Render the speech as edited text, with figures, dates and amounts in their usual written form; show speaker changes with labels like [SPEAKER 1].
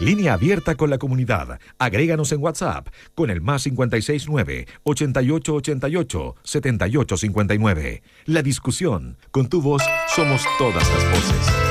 [SPEAKER 1] Línea abierta con la comunidad. Agréganos en WhatsApp con el +569 8888 7859. La discusión. Con tu voz somos todas las voces.